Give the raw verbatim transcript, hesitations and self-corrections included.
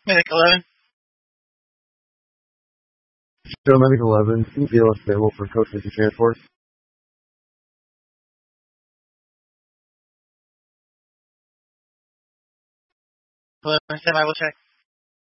Medic eleven. Show Medic eleven, C V L stable for Coast City Transport. eleven, survival check.